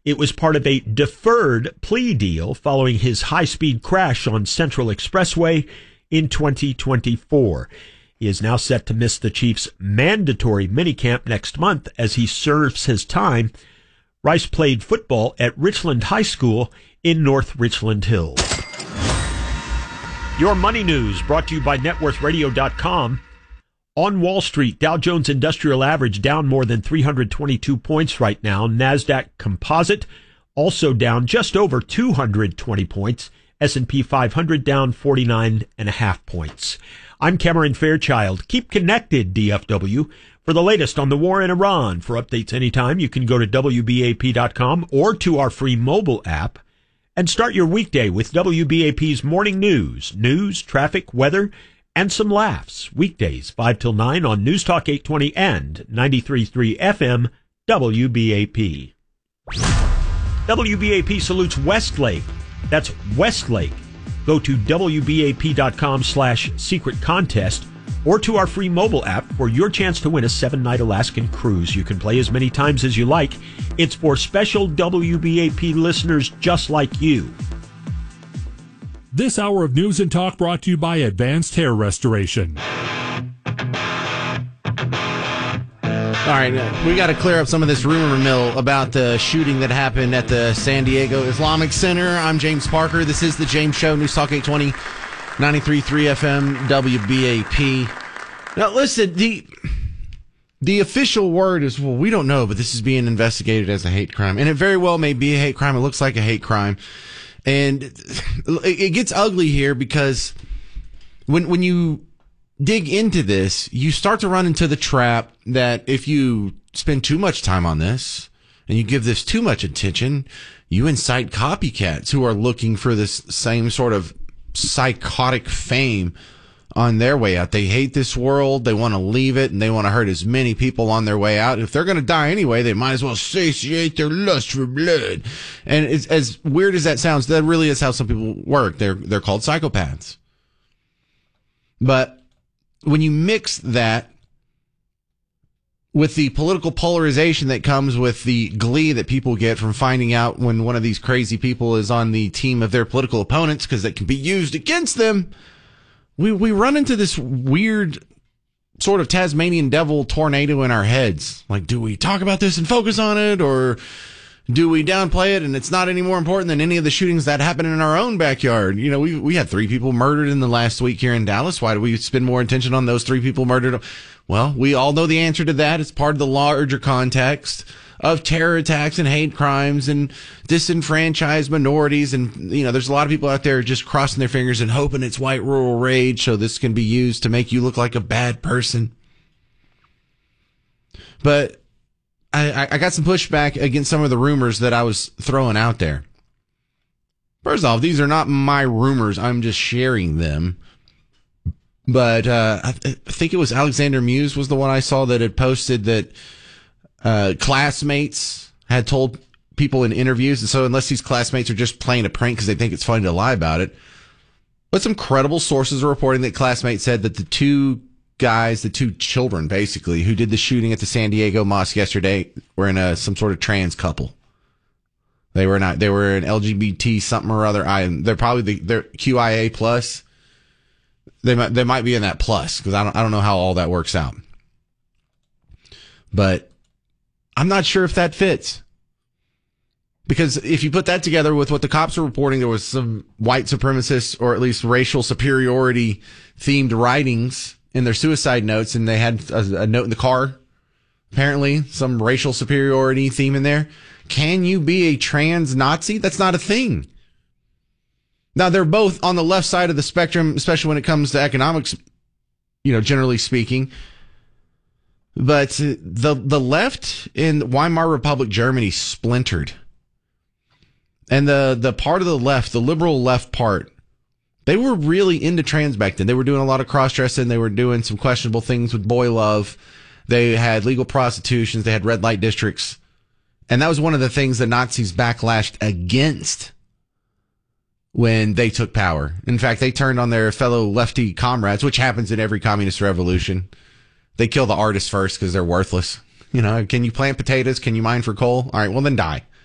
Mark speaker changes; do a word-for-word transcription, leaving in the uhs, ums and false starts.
Speaker 1: It was part of a deferred plea deal following his high-speed crash on Central Expressway in twenty twenty-four. He is now set to miss the Chiefs' mandatory minicamp next month as he serves his time. Rice played football at Richland High School in North Richland Hills. Your money news brought to you by net worth radio dot com. On Wall Street, Dow Jones Industrial Average down more than three hundred twenty-two points right now. NASDAQ Composite also down just over two hundred twenty points. S and P five hundred down forty-nine and a half points. I'm Cameron Fairchild. Keep connected, D F W, for the latest on the war in Iran. For updates anytime, you can go to W B A P dot com or to our free mobile app and start your weekday with W B A P's morning news, news, traffic, weather, and some laughs. Weekdays, five till nine on News Talk eight twenty and ninety-three point three F M W B A P. W B A P salutes Westlake. That's Westlake. Go to W B A P dot com slash secret contest or to our free mobile app for your chance to win a seven-night Alaskan cruise. You can play as many times as you like. It's for special W B A P listeners just like you.
Speaker 2: This hour of news and talk brought to you by Advanced Hair Restoration.
Speaker 3: All right, we got to clear up some of this rumor mill about the shooting that happened at the San Diego Islamic Center. I'm James Parker. This is The James Show, News Talk eight twenty, ninety-three point three F M, W B A P. Now, listen, the the official word is, well, we don't know, but this is being investigated as a hate crime. And it very well may be a hate crime. It looks like a hate crime. And it gets ugly here because when when you dig into this, you start to run into the trap that if you spend too much time on this and you give this too much attention, you incite copycats who are looking for this same sort of psychotic fame on their way out. They hate this world. They want to leave it, and they want to hurt as many people on their way out. If they're going to die anyway, they might as well satiate their lust for blood. And it's, as weird as that sounds, that really is how some people work. They're they're called psychopaths. But when you mix that with the political polarization that comes with the glee that people get from finding out when one of these crazy people is on the team of their political opponents because it can be used against them, we we run into this weird sort of Tasmanian devil tornado in our heads. Like, do we talk about this and focus on it, or do we downplay it and it's not any more important than any of the shootings that happened in our own backyard? You know, we we had three people murdered in the last week here in Dallas. Why do we spend more attention on those three people murdered? Well, we all know the answer to that. It's part of the larger context of terror attacks and hate crimes and disenfranchised minorities. And, you know, there's a lot of people out there just crossing their fingers and hoping it's white rural rage so this can be used to make you look like a bad person. But I, I got some pushback against some of the rumors that I was throwing out there. First off, these are not my rumors. I'm just sharing them. But uh, I, th- I think it was Alexander Muse was the one I saw that had posted that uh, classmates had told people in interviews. And so unless these classmates are just playing a prank because they think it's funny to lie about it, but some credible sources are reporting that classmates said that the two guys, the two children, basically, who did the shooting at the San Diego mosque yesterday were in a some sort of trans couple. They were not. They were an L G B T something or other. I. They're probably the, they're Q I A plus. They might they might be in that plus because I don't I don't know how all that works out. But I'm not sure if that fits. Because if you put that together with what the cops are reporting, there was some white supremacist or at least racial superiority themed writings in their suicide notes, and they had a, a note in the car, apparently some racial superiority theme in there. Can you be a trans Nazi? That's not a thing. Now, they're both on the left side of the spectrum, especially when it comes to economics, you know, generally speaking. But the the left in Weimar Republic Germany splintered. And the, the part of the left, the liberal left part, they were really into trans back then. They were doing a lot of cross-dressing. They were doing some questionable things with boy love. They had legal prostitutions. They had red light districts. And that was one of the things the Nazis backlashed against when they took power. In fact, they turned on their fellow lefty comrades, which happens in every communist revolution. They kill the artists first because they're worthless. You know, can you plant potatoes? Can you mine for coal? All right, well, then die.